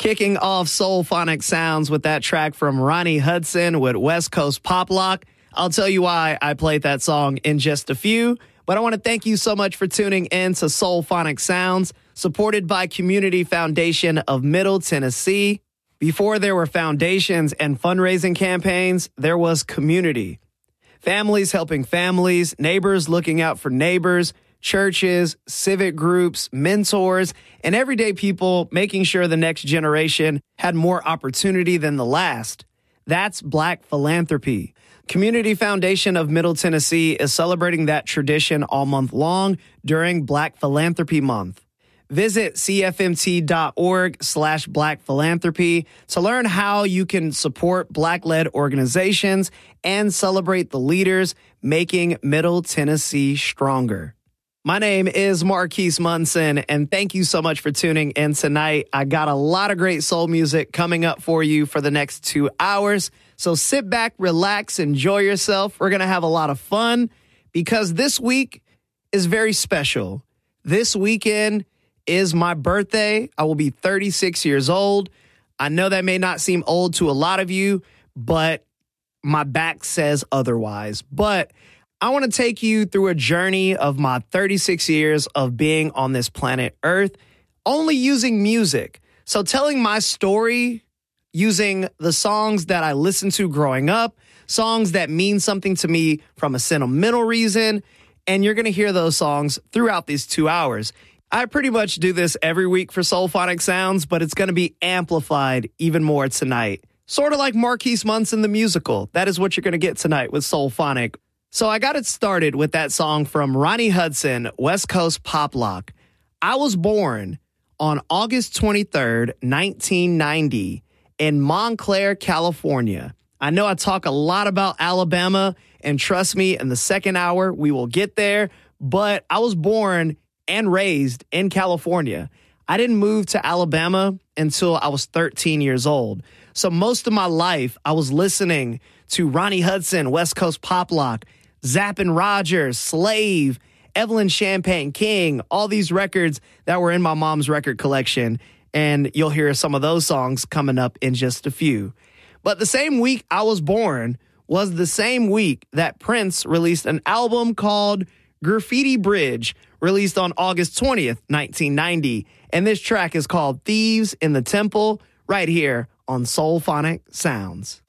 Kicking off Soulphonic Sounds with that track from Ronnie Hudson with West Coast Pop Lock. I'll tell you why I played that song in just a few, but I want to thank you so much for tuning in to Soulphonic Sounds, supported by Community Foundation of Middle Tennessee. Before there were foundations and fundraising campaigns, there was community. Families helping families, neighbors looking out for neighbors, churches, civic groups, mentors, and everyday people making sure the next generation had more opportunity than the last. That's Black philanthropy. Community Foundation of Middle Tennessee is celebrating that tradition all month long during Black Philanthropy Month. Visit cfmt.org/Black Philanthropy to learn how you can support Black-led organizations and celebrate the leaders making Middle Tennessee stronger. My name is Marquise Munson, and thank you so much for tuning in tonight. I got a lot of great soul music coming up for you for the next 2 hours. So sit back, relax, enjoy yourself. We're going to have a lot of fun because this week is very special. This weekend is my birthday. I will be 36 years old. I know that may not seem old to a lot of you, but my back says otherwise. But I want to take you through a journey of my 36 years of being on this planet Earth, only using music. So telling my story using the songs that I listened to growing up, songs that mean something to me from a sentimental reason, and you're going to hear those songs throughout these 2 hours. I pretty much do this every week for Soulphonic Sounds, but it's going to be amplified even more tonight. Sort of like Marquise Munson the musical. That is what you're going to get tonight with Soulphonic. So I got it started with that song from Ronnie Hudson, West Coast Pop Lock. I was born on August 23rd, 1990 in Montclair, California. I know I talk a lot about Alabama, and trust me, in the second hour, we will get there, but I was born and raised in California. I didn't move to Alabama until I was 13 years old. So most of my life, I was listening to Ronnie Hudson, West Coast Pop Lock, Zappin' Rogers, Slave, Evelyn Champagne King, all these records that were in my mom's record collection. And you'll hear some of those songs coming up in just a few. But the same week I was born was the same week that Prince released an album called Graffiti Bridge, released on August 20th, 1990. And this track is called Thieves in the Temple, right here on Soulphonic Sounds.